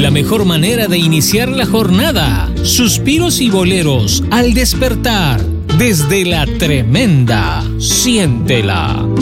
la mejor manera de iniciar la jornada. Suspiros y boleros al despertar. Desde la tremenda, siéntela.